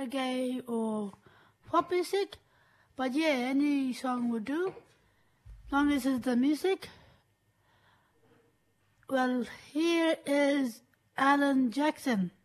reggae or pop music. But yeah, any song would do, long as it's the music. Well, here is Alan Jackson.